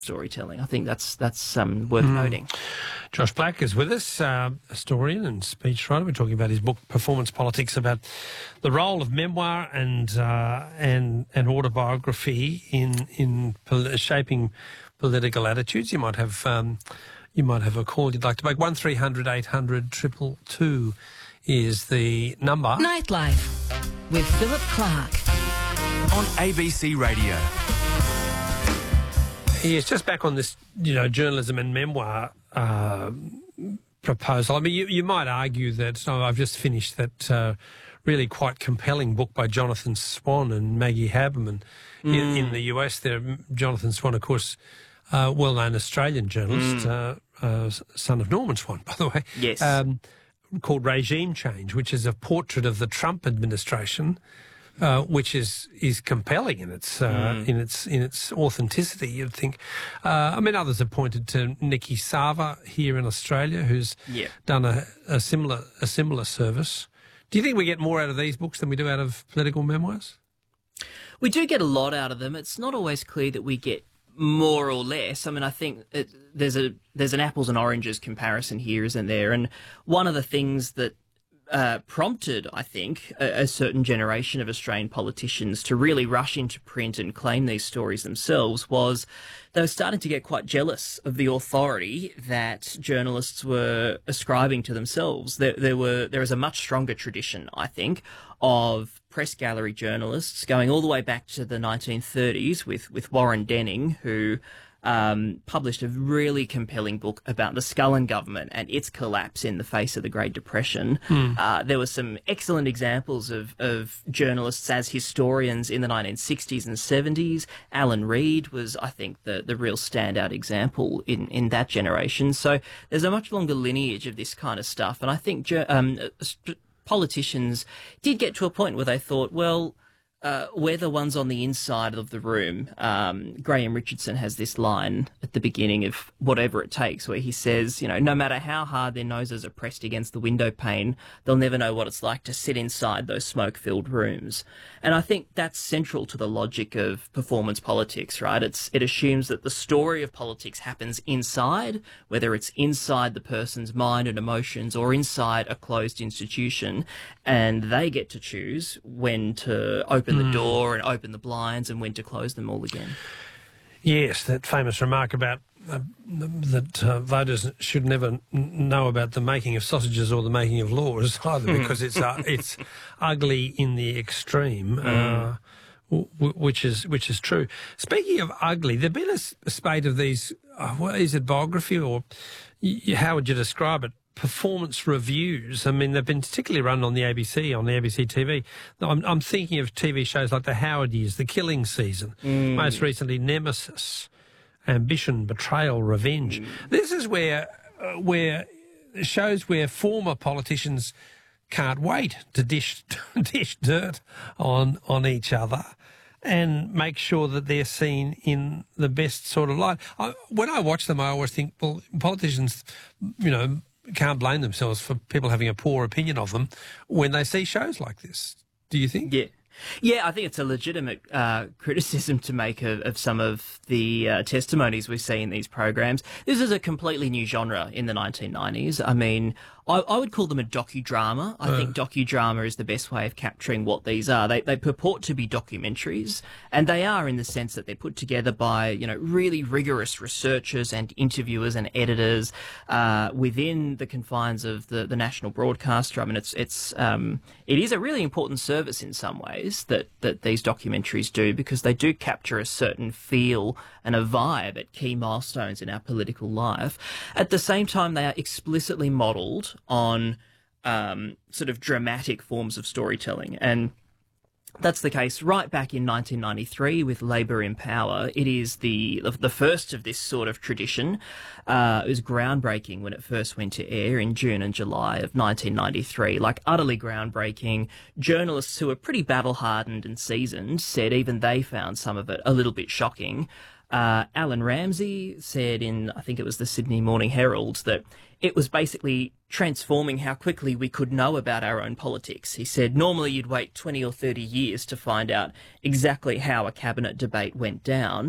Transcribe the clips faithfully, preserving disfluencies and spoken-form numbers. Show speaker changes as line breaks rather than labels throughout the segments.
storytelling. I think that's that's um, worth mm. noting.
Josh Black is with us, uh, historian and speechwriter. We're talking about his book Performance Politics, about the role of memoir and uh, and and autobiography in in pol- shaping political attitudes. You might have um, you might have a call you'd like to make. One three hundred eight hundred triple two is the number.
Nightlife with Philip Clark
on A B C Radio.
He is just back on this, you know, journalism and memoir uh, proposal. I mean, you, you might argue that oh, I've just finished that uh, really quite compelling book by Jonathan Swan and Maggie Haberman mm. in, in the U S. There, Jonathan Swan, of course, uh, well-known Australian journalist, mm. uh, uh, son of Norman Swan, by the way.
Yes.
Um, called Regime Change, which is a portrait of the Trump administration. Uh, which is is compelling in its uh, mm. in its in its authenticity. You'd think. Uh, I mean, others have pointed to Nikki Sava here in Australia, who's
yeah.
done a, a similar a similar service. Do you think we get more out of these books than we do out of political memoirs?
We do get a lot out of them. It's not always clear that we get more or less. I mean, I think it, there's a there's an apples and oranges comparison here, isn't there? And one of the things that Uh, prompted, I think, a, a certain generation of Australian politicians to really rush into print and claim these stories themselves was they were starting to get quite jealous of the authority that journalists were ascribing to themselves. There, there were there is a much stronger tradition, I think, of press gallery journalists going all the way back to the nineteen thirties with, with Warren Denning, who Um, published a really compelling book about the Scullin government and its collapse in the face of the Great Depression. Mm. Uh, there were some excellent examples of, of journalists as historians in the nineteen sixties and seventies. Alan Reid was, I think, the, the real standout example in, in that generation. So there's a much longer lineage of this kind of stuff. And I think um, politicians did get to a point where they thought, well, Uh, we're the ones on the inside of the room. Um, Graham Richardson has this line at the beginning of Whatever It Takes where he says, you know, no matter how hard their noses are pressed against the window pane, they'll never know what it's like to sit inside those smoke-filled rooms. And I think that's central to the logic of performance politics, right? It's, it assumes that the story of politics happens inside, whether it's inside the person's mind and emotions or inside a closed institution, and they get to choose when to open the door and open the blinds and when to close them all again.
Yes, that famous remark about uh, that uh, voters should never n- know about the making of sausages or the making of laws either, because it's uh, it's ugly in the extreme, uh, w- which is which is true. Speaking of ugly, there've been a, a spate of these. Uh, what is it, biography, or y- how would you describe it? Performance reviews. I mean, they've been particularly run on the A B C, on the A B C T V. I'm, I'm thinking of T V shows like The Howard Years, The Killing Season, mm. most recently Nemesis, Ambition, Betrayal, Revenge. Mm. This is where uh, where shows where former politicians can't wait to dish dish dirt on on each other and make sure that they're seen in the best sort of light. I, when I watch them, I always think, well, politicians, you know, can't blame themselves for people having a poor opinion of them when they see shows like this. Do you think?
Yeah. Yeah, I think it's a legitimate uh, criticism to make of, of some of the uh, testimonies we see in these programs. This is a completely new genre in the nineteen nineties. I mean, I, I would call them a docudrama. I uh. think docudrama is the best way of capturing what these are. They, they purport to be documentaries, and they are in the sense that they're put together by, you know, really rigorous researchers and interviewers and editors uh, within the confines of the, the national broadcaster. I mean, it's it's um, it is a really important service in some ways that, that these documentaries do, because they do capture a certain feel and a vibe at key milestones in our political life. At the same time, they are explicitly modelled on um, sort of dramatic forms of storytelling. And that's the case right back in nineteen ninety-three with Labour in Power. It is the the first of this sort of tradition. Uh, it was groundbreaking when it first went to air in June and July of nineteen ninety-three. Like, utterly groundbreaking. Journalists who are pretty battle-hardened and seasoned said even they found some of it a little bit shocking. Uh, Alan Ramsey said in, I think it was the Sydney Morning Herald, that it was basically transforming how quickly we could know about our own politics. He said normally you'd wait twenty or thirty years to find out exactly how a cabinet debate went down,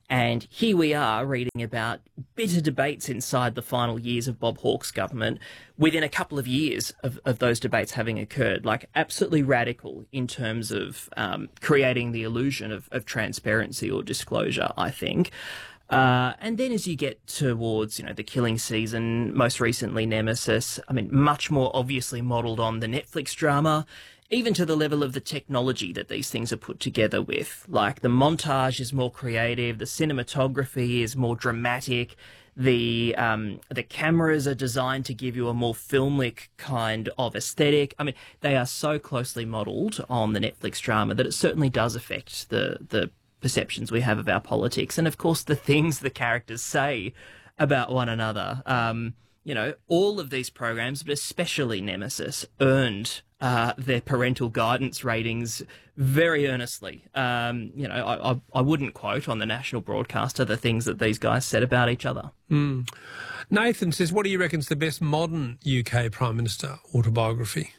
And here we are reading about bitter debates inside the final years of Bob Hawke's government within a couple of years of, of those debates having occurred, like absolutely radical in terms of um, creating the illusion of, of transparency or disclosure, I think. Uh, and then as you get towards, you know, the killing season, most recently Nemesis, I mean, much more obviously modelled on the Netflix drama, even to the level of the technology that these things are put together with. Like, the montage is more creative, the cinematography is more dramatic, the um, the cameras are designed to give you a more film-like kind of aesthetic. I mean, they are so closely modelled on the Netflix drama that it certainly does affect the the perceptions we have of our politics. And, of course, the things the characters say about one another. Um, you know, all of these programs, but especially Nemesis, earned uh, their parental guidance ratings very earnestly. Um, you know, I, I, I wouldn't quote on the national broadcaster the things that these guys said about each other.
Mm. Nathan says, what do you reckon's the best modern U K Prime Minister autobiography?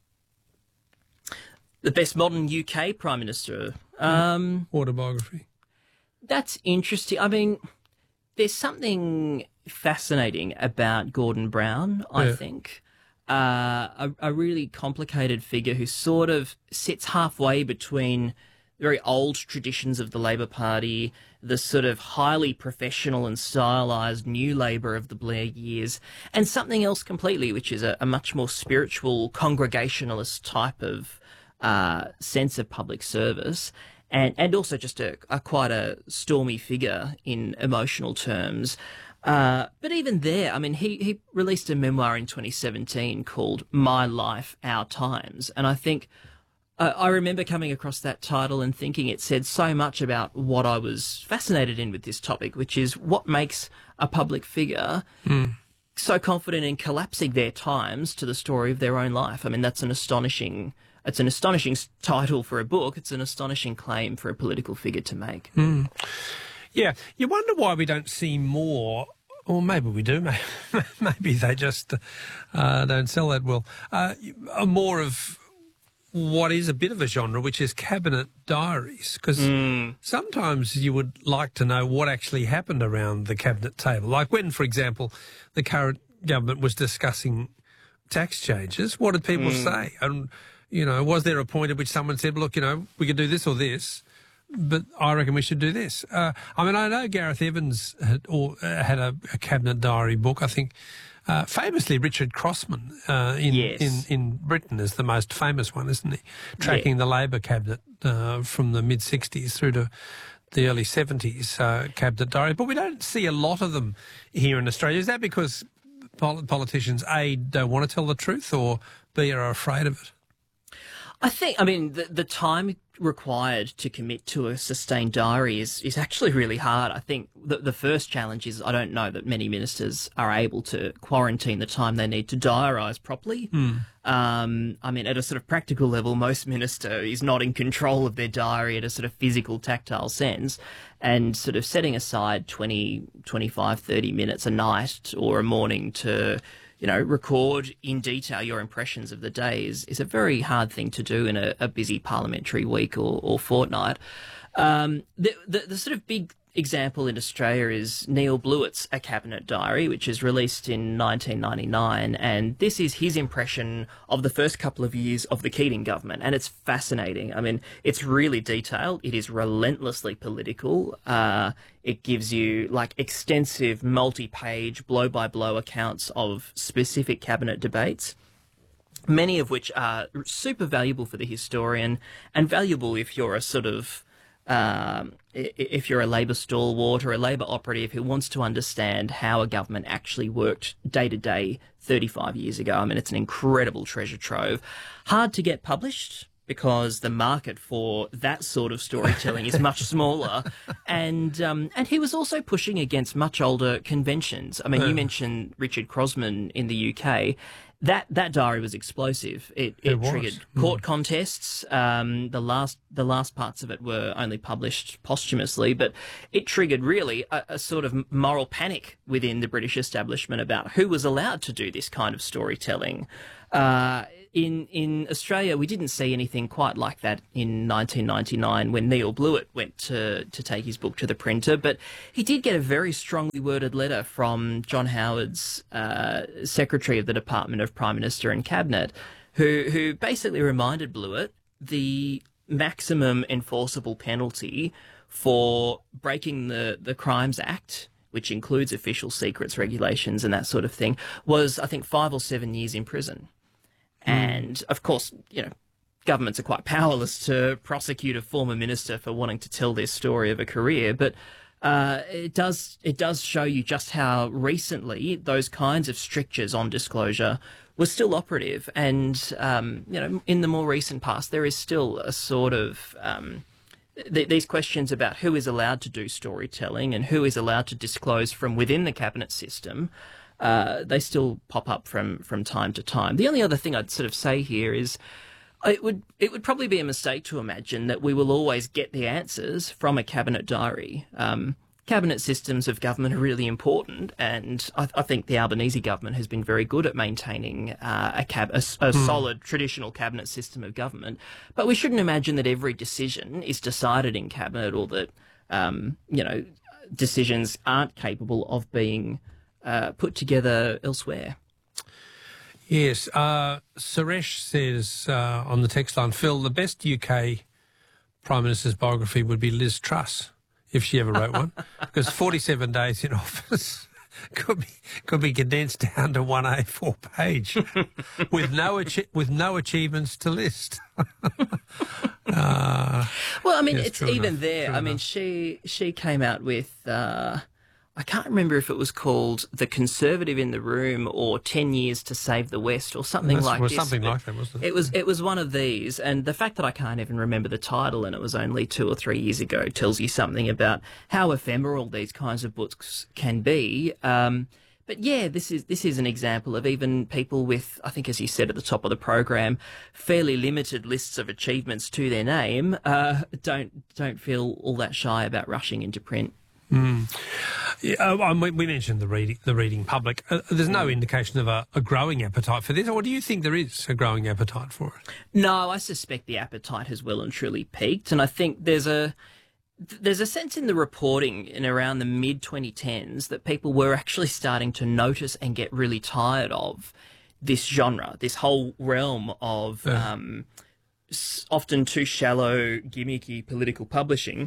The best modern U K Prime Minister? Um,
autobiography.
That's interesting. I mean, there's something fascinating about Gordon Brown, I
Yeah.
think. Uh, a, a really complicated figure who sort of sits halfway between very old traditions of the Labor Party, the sort of highly professional and stylised new Labor of the Blair years, and something else completely, which is a, a much more spiritual, congregationalist type of uh, sense of public service. And, and also just a, a quite a stormy figure in emotional terms. Uh, but even there, I mean, he, he released a memoir in twenty seventeen called My Life, Our Times. And I think uh, I remember coming across that title and thinking it said so much about what I was fascinated in with this topic, which is what makes a public figure mm. so confident in collapsing their times to the story of their own life. I mean, that's an astonishing... It's an astonishing title for a book. It's an astonishing claim for a political figure to make.
Mm. Yeah, you wonder why we don't see more, or maybe we do, maybe, maybe they just uh, don't sell that well, uh, more of what is a bit of a genre, which is cabinet diaries, because mm. sometimes you would like to know what actually happened around the cabinet table. Like when, for example, the current government was discussing tax changes, what did people mm. say? And you know, was there a point at which someone said, look, you know, we could do this or this, but I reckon we should do this? Uh, I mean, I know Gareth Evans had, or, uh, had a, a cabinet diary book. I think uh, famously Richard Crossman uh, in,
yes.
in, in Britain is the most famous one, isn't he? Tracking yeah. the Labor cabinet uh, from the mid-sixties through to the early seventies uh, cabinet diary. But we don't see a lot of them here in Australia. Is that because pol- politicians, A, don't want to tell the truth, or B, are afraid of it?
I think, I mean, the, the time required to commit to a sustained diary is, is actually really hard. I think the, the first challenge is I don't know that many ministers are able to quarantine the time they need to diarise properly. Mm. Um, I mean, at a sort of practical level, most minister is not in control of their diary at a sort of physical, tactile sense. And sort of setting aside twenty, twenty-five, thirty minutes a night or a morning to... you know, record in detail your impressions of the day is, is a very hard thing to do in a, a busy parliamentary week or, or fortnight. Um, the, the, the sort of big example in Australia is Neil Blewett's A Cabinet Diary, which is released in nineteen ninety-nine, and this is his impression of the first couple of years of the Keating government, and it's fascinating. I mean, it's really detailed. It is relentlessly political. Uh, it gives you, like, extensive multi-page, blow-by-blow accounts of specific cabinet debates, many of which are super valuable for the historian and valuable if you're a sort of Um, if you're a Labor stalwart or a Labor operative who wants to understand how a government actually worked day to day thirty-five years ago. I mean, it's an incredible treasure trove. Hard to get published because the market for that sort of storytelling is much smaller. And um, and he was also pushing against much older conventions. I mean, you mentioned Richard Crossman in the U K. That that diary was explosive. It, it,
it
triggered
mm.
court contests. Um, the last the last parts of it were only published posthumously, but it triggered really a, a sort of moral panic within the British establishment about who was allowed to do this kind of storytelling. Uh, in in Australia, we didn't see anything quite like that in nineteen ninety-nine when Neil Blewett went to, to take his book to the printer. But he did get a very strongly worded letter from John Howard's uh, Secretary of the Department of Prime Minister and Cabinet, who, who basically reminded Blewett the maximum enforceable penalty for breaking the, the Crimes Act, which includes official secrets regulations and that sort of thing, was, I think, five or seven years in prison. Mm. And, of course, you know, governments are quite powerless to prosecute a former minister for wanting to tell their story of a career, but uh, it does it does show you just how recently those kinds of strictures on disclosure were still operative. And, um, you know, in the more recent past, there is still a sort of... Um, th- these questions about who is allowed to do storytelling and who is allowed to disclose from within the cabinet system, uh, they still pop up from, from time to time. The only other thing I'd sort of say here is it would it would probably be a mistake to imagine that we will always get the answers from a cabinet diary. Um, cabinet systems of government are really important, and I, I think the Albanese government has been very good at maintaining uh, a, cab- a, a mm. solid traditional cabinet system of government. But we shouldn't imagine that every decision is decided in cabinet, or that um, you know decisions aren't capable of being uh, put together elsewhere.
Yes, uh, Suresh says uh, on the text line, Phil, the best U K Prime Minister's biography would be Liz Truss, if she ever wrote one, because forty-seven days in office could be could be condensed down to one A four page with no achi- with no achievements to list. uh,
well, I mean,
yes,
it's even
enough,
there. I
enough.
mean, she she came out with. Uh, I can't remember if it was called The Conservative in the Room or ten years to Save the West or something
That's,
like
well,
this.
Something like that, wasn't it?
It was, it was one of these, and the fact that I can't even remember the title and it was only two or three years ago tells you something about how ephemeral these kinds of books can be. Um, but yeah, this is this is an example of even people with, I think as you said at the top of the program, fairly limited lists of achievements to their name, uh, don't don't feel all that shy about rushing into print.
Mm. Yeah, uh, we mentioned the reading, the reading public. Uh, there's no indication of a, a growing appetite for this, or do you think there is a growing appetite for it?
No, I suspect the appetite has well and truly peaked, and I think there's a there's a sense in the reporting in around the mid twenty tens that people were actually starting to notice and get really tired of this genre, this whole realm of yeah. um, often too shallow, gimmicky political publishing.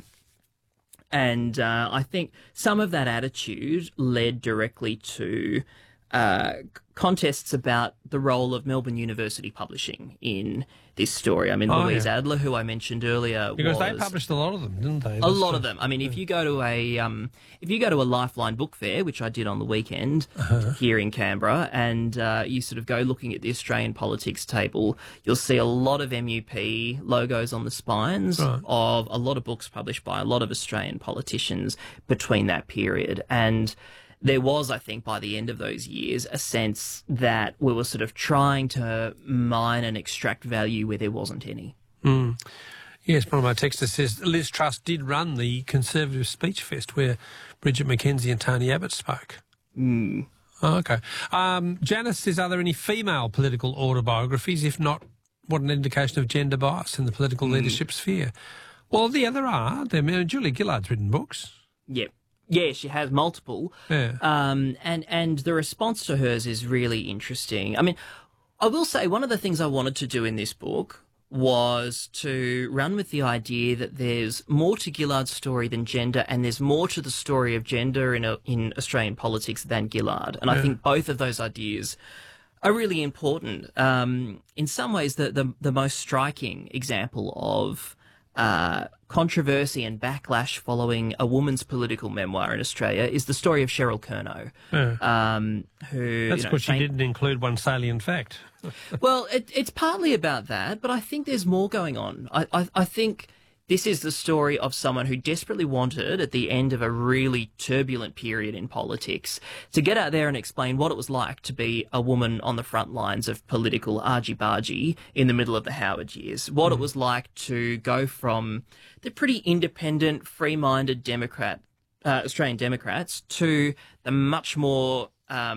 And uh, I think some of that attitude led directly to uh, contests about the role of Melbourne University publishing in this story. I mean,
oh,
Louise
yeah.
Adler, who I mentioned earlier,
because
was,
they published a lot of them, didn't they?
A lot the, of them. I mean, yeah. if you go to a um, if you go to a Lifeline book fair, which I did on the weekend uh-huh. here in Canberra, and uh, you sort of go looking at the Australian politics table, you'll see a lot of M U P logos on the spines right. of a lot of books published by a lot of Australian politicians between that period. And there was, I think, by the end of those years, a sense that we were sort of trying to mine and extract value where there wasn't any.
Mm. Yes, one of my texters says Liz Truss did run the Conservative Speech Fest where Bridget McKenzie and Tony Abbott spoke.
Mm.
Oh, okay. Um, Janice says, are there any female political autobiographies? If not, what an indication of gender bias in the political mm. leadership sphere? Well, yeah, there are. There, Julia Gillard's written books.
Yep. Yeah, she has multiple.
Yeah.
Um, and, and the response to hers is really interesting. I mean, I will say one of the things I wanted to do in this book was to run with the idea that there's more to Gillard's story than gender, and there's more to the story of gender in a, in Australian politics than Gillard. And yeah. I think both of those ideas are really important. Um, in some ways, the, the, the most striking example of Uh, controversy and backlash following a woman's political memoir in Australia is the story of Cheryl Curnow.
Yeah.
Um, who,
That's
you know,
because she
faint-
didn't include one salient fact.
Well, it, it's partly about that, but I think there's more going on. I, I, I think this is the story of someone who desperately wanted, at the end of a really turbulent period in politics, to get out there and explain what it was like to be a woman on the front lines of political argy-bargy in the middle of the Howard years. What mm. it was like to go from the pretty independent, free-minded Democrat, uh, Australian Democrats to the much more um,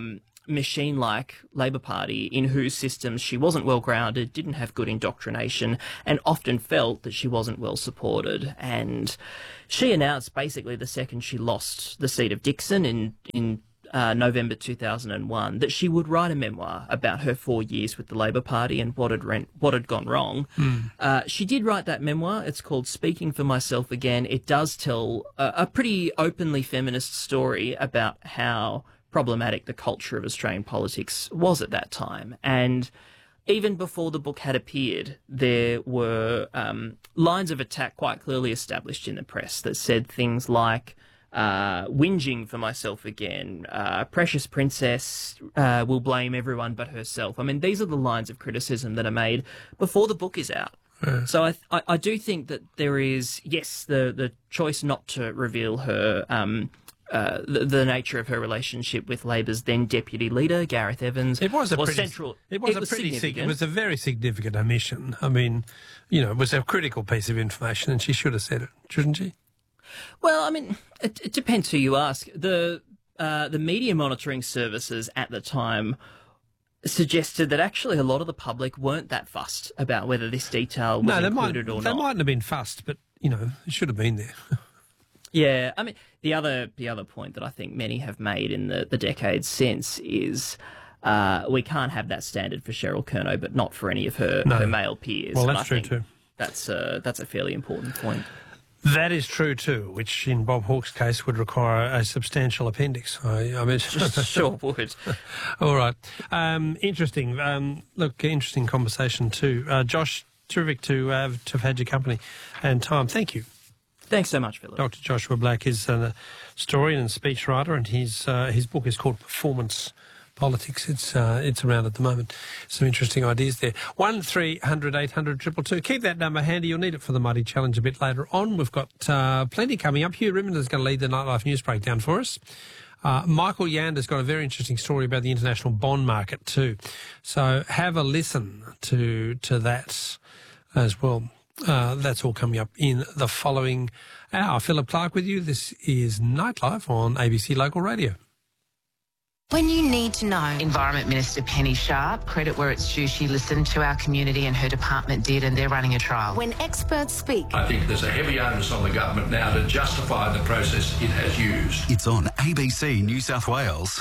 machine-like Labor Party in whose systems she wasn't well-grounded, didn't have good indoctrination, and often felt that she wasn't well-supported. And she announced basically the second she lost the seat of Dixon in in uh, November two thousand one that she would write a memoir about her four years with the Labor Party and what had rent, what had gone wrong. Mm. Uh, she did write that memoir. It's called Speaking for Myself Again. It does tell a, a pretty openly feminist story about how problematic the culture of Australian politics was at that time. And even before the book had appeared, there were um, lines of attack quite clearly established in the press that said things like, uh, whinging for myself again, uh, Precious Princess uh, will blame everyone but herself. I mean, these are the lines of criticism that are made before the book is out. Yeah. So I, I I do think that there is, yes, the, the choice not to reveal her um, Uh, the, the nature of her relationship with Labor's then deputy leader, Gareth Evans,
it was a
was
pretty,
central.
It was
it
a
was
pretty
significant.
Sig- it was a very significant omission. I mean, you know, it was a critical piece of information, and she should have said it, shouldn't she?
Well, I mean, it, it depends who you ask. The uh, the media monitoring services at the time suggested that actually a lot of the public weren't that fussed about whether this detail was
no, they
included
might,
or
they
not.
They mightn't have been fussed, but you know, it should have been there.
Yeah, I mean, the other the other point that I think many have made in the, the decades since is uh, we can't have that standard for Cheryl Kernot, but not for any of her,
no.
her male peers.
Well,
and
that's
I
true
think
too.
That's a, that's a fairly important point.
That is true too, which in Bob Hawke's case would require a substantial appendix. I, I mean,
sure would.
All right, um, interesting. Um, look, interesting conversation too, uh, Josh. Terrific to uh, to have had your company and time. Thank you.
Thanks so much, Philip.
Doctor Joshua Black is a historian and speechwriter, and his uh, his book is called Performance Politics. It's uh, it's around at the moment. Some interesting ideas there. One three hundred eight hundred triple two. Keep that number handy. You'll need it for the Mighty Challenge a bit later on. We've got uh, plenty coming up. Hugh Rimmond is going to lead the Nightlife News Breakdown for us. Uh, Michael Yander's got a very interesting story about the international bond market too. So have a listen to to that as well. Uh, that's all coming up in the following hour. Philip Clark with you. This is Nightlife on A B C Local Radio.
When you need to know. Environment Minister Penny Sharp, credit where it's due, she listened to our community and her department did, and they're running a trial.
When experts speak.
I think there's a heavy onus on the government now to justify the process it has used.
It's on A B C New South Wales.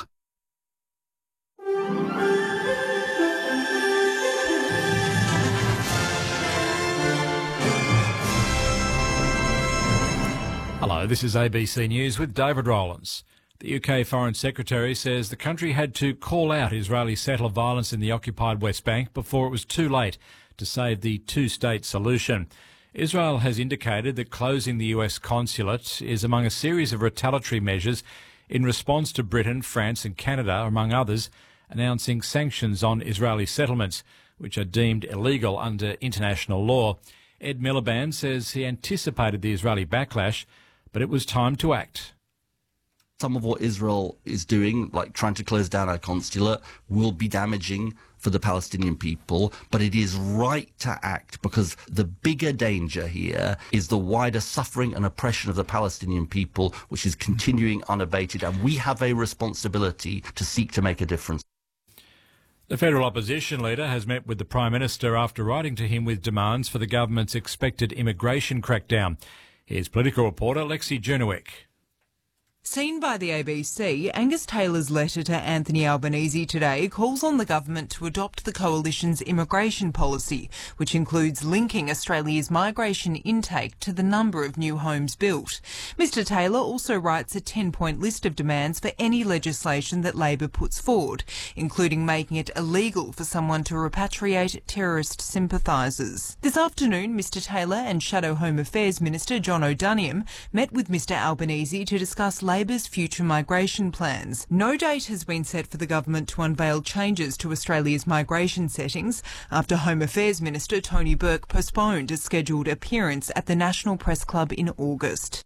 Hello, this is A B C News with David Rowlands. The U K Foreign Secretary says the country had to call out Israeli settler violence in the occupied West Bank before it was too late to save the two-state solution. Israel has indicated that closing the U S consulate is among a series of retaliatory measures in response to Britain, France and Canada, among others, announcing sanctions on Israeli settlements, which are deemed illegal under international law. Ed Miliband says he anticipated the Israeli backlash, but it was time to act.
Some of what Israel is doing, like trying to close down our consulate, will be damaging for the Palestinian people, but it is right to act because the bigger danger here is the wider suffering and oppression of the Palestinian people, which is continuing unabated, and we have a responsibility to seek to make a difference.
The federal opposition leader has met with the Prime Minister after writing to him with demands for the government's expected immigration crackdown. Here's political reporter Lexi Jernowick.
Seen by the A B C, Angus Taylor's letter to Anthony Albanese today calls on the government to adopt the coalition's immigration policy, which includes linking Australia's migration intake to the number of new homes built. Mister Taylor also writes a ten-point list of demands for any legislation that Labor puts forward, including making it illegal for someone to repatriate terrorist sympathisers. This afternoon, Mister Taylor and Shadow Home Affairs Minister John O'Doniam met with Mister Albanese to discuss Labor's future migration plans. No date has been set for the government to unveil changes to Australia's migration settings after Home Affairs Minister Tony Burke postponed a scheduled appearance at the National Press Club in August.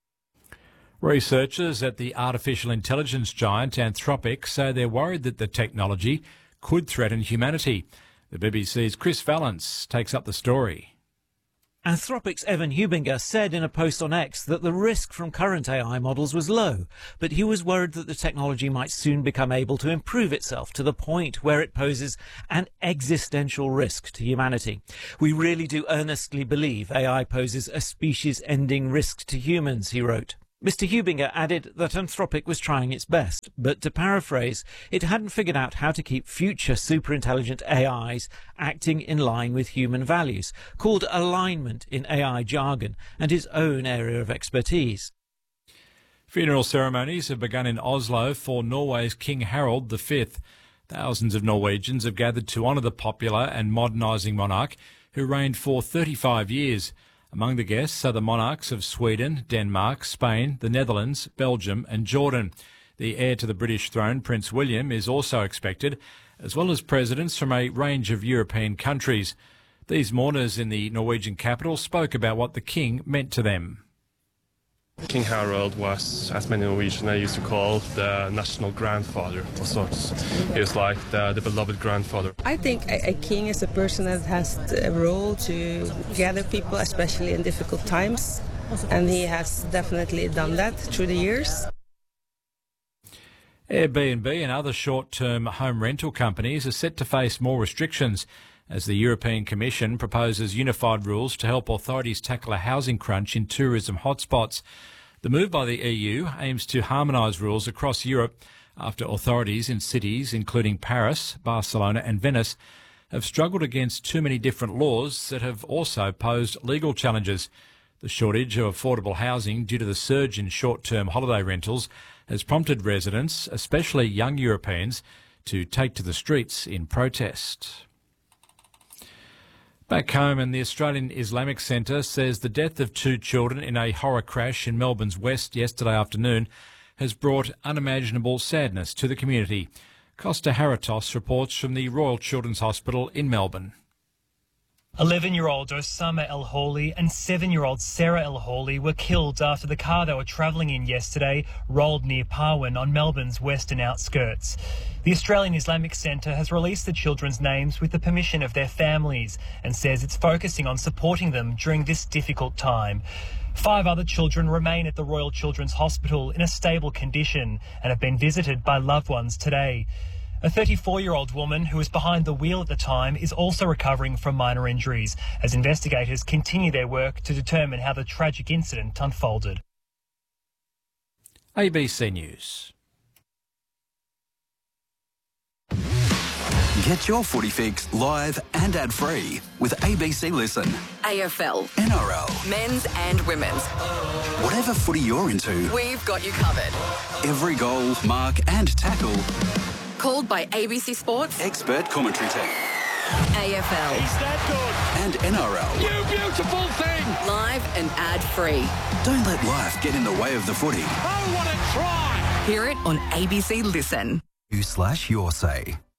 Researchers at the artificial intelligence giant Anthropic say they're worried that the technology could threaten humanity. The B B C's Chris Valance takes up the story.
Anthropic's Evan Hubinger said in a post on X that the risk from current A I models was low, but he was worried that the technology might soon become able to improve itself to the point where it poses an existential risk to humanity. We really do earnestly believe A I poses a species-ending risk to humans, he wrote. Mister Hubinger added that Anthropic was trying its best, but to paraphrase, it hadn't figured out how to keep future superintelligent A Is acting in line with human values, called alignment in A I jargon, and his own area of expertise.
Funeral ceremonies have begun in Oslo for Norway's King Harald the Fifth. Thousands of Norwegians have gathered to honour the popular and modernising monarch who reigned for thirty-five years. Among the guests are the monarchs of Sweden, Denmark, Spain, the Netherlands, Belgium and Jordan. The heir to the British throne, Prince William, is also expected, as well as presidents from a range of European countries. These mourners in the Norwegian capital spoke about what the king meant to them.
King Harald was, as many Norwegians used to call, the national grandfather of sorts. He was like the, the beloved grandfather.
I think a, a king is a person that has a role to gather people, especially in difficult times, and he has definitely done that through the years.
Airbnb and other short-term home rental companies are set to face more restrictions as the European Commission proposes unified rules to help authorities tackle a housing crunch in tourism hotspots. The move by the E U aims to harmonise rules across Europe after authorities in cities including Paris, Barcelona and Venice have struggled against too many different laws that have also posed legal challenges. The shortage of affordable housing due to the surge in short-term holiday rentals has prompted residents, especially young Europeans, to take to the streets in protest. Back home, and the Australian Islamic Centre says the death of two children in a horror crash in Melbourne's west yesterday afternoon has brought unimaginable sadness to the community. Costa Haratos reports from the Royal Children's Hospital in Melbourne.
eleven-year-old Osama El Hawley and seven-year-old Sarah El Hawley were killed after the car they were travelling in yesterday rolled near Parwin on Melbourne's western outskirts. The Australian Islamic Centre has released the children's names with the permission of their families and says it's focusing on supporting them during this difficult time. Five other children remain at the Royal Children's Hospital in a stable condition and have been visited by loved ones today. A thirty-four-year-old woman who was behind the wheel at the time is also recovering from minor injuries as investigators continue their work to determine how the tragic incident unfolded.
A B C News.
Get your footy fix live and ad-free with A B C Listen.
A F L,
N R L,
men's and women's.
Whatever footy you're into,
we've got you covered.
Every goal, mark and tackle.
Called by A B C Sports
expert commentary team.
A F L.
He's that good. And N R L.
You beautiful thing. Live and ad-free.
Don't let life get in the way of the footy.
Oh, what a try. Hear it on A B C Listen.
You slash your say.